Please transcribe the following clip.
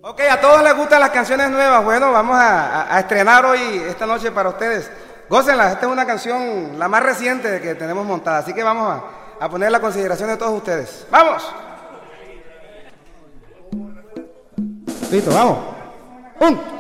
Ok, a todos les gustan las canciones nuevas. Bueno, vamos a estrenar hoy, esta noche para ustedes. Gócenla, esta es una canción la más reciente que tenemos montada, así que vamos a poner la consideración de todos ustedes. ¡Vamos! Listo, vamos. 1